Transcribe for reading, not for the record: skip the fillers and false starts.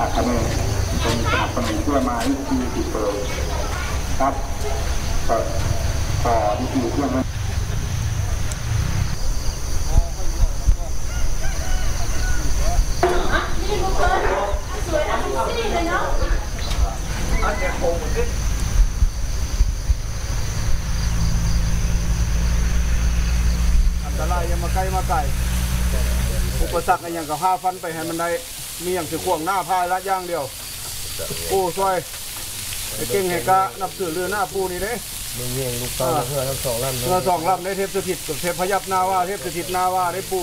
อาคาเมนเป็นสนับสนุนเพื่อไม้ที่ติดเปิดครับต่อที่คือเพื่อมันนี่บุคคลสวยนะพี่เลยเนาะอันตรายยังมาใกล้มาไกลอุปสรรคอย่างกับ5 ฟันไปให้มันได้มีอย่างสิขวงหน้าพายละย่างเดียวปูช่วยไอ้เก่งให้กะนับถือเรือหน้าปูนี่เด้มึงเงี้ยลูกตาเพื่อทั้ง2 ลำเรือ2 ลำได้เทพสถิตกับเทพพยับนาว่าเทพสถิตนาว่าได้ปู